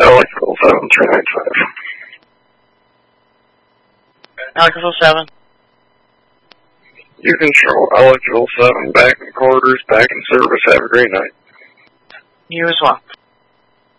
Electrical 7395. Electrical 7. You control Electrical 7, back in quarters, back in service. Have a great night. You as well.